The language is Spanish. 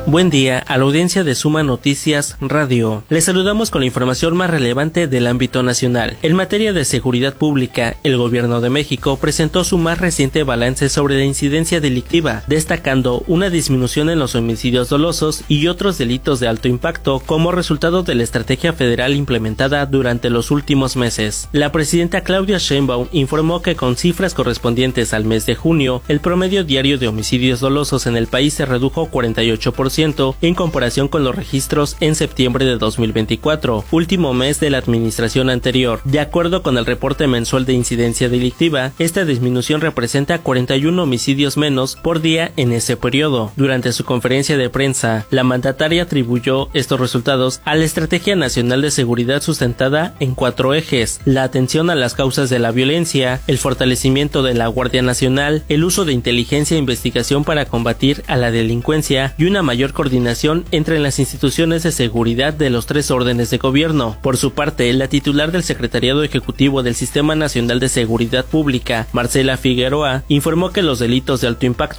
Buen día a la audiencia de Suma Noticias Radio. Les saludamos con la información más relevante del ámbito nacional. En materia de seguridad pública, el Gobierno de México presentó su más reciente balance sobre la incidencia delictiva, destacando una disminución en los homicidios dolosos y otros delitos de alto impacto como resultado de la estrategia federal implementada durante los últimos meses. La presidenta Claudia Sheinbaum informó que con cifras correspondientes al mes de junio, el promedio diario de homicidios dolosos en el país se redujo 48% en comparación con los registros en septiembre de 2024, último mes de la administración anterior. De acuerdo con el reporte mensual de incidencia delictiva, esta disminución representa 41 homicidios menos por día en ese periodo. Durante su conferencia de prensa, la mandataria atribuyó estos resultados a la Estrategia Nacional de Seguridad sustentada en 4 ejes: la atención a las causas de la violencia, el fortalecimiento de la Guardia Nacional, el uso de inteligencia e investigación para combatir a la delincuencia y una mayor coordinación entre las instituciones de seguridad de los 3 órdenes de gobierno. Por su parte, la titular del Secretariado Ejecutivo del Sistema Nacional de Seguridad Pública, Marcela Figueroa, informó que los delitos de alto impacto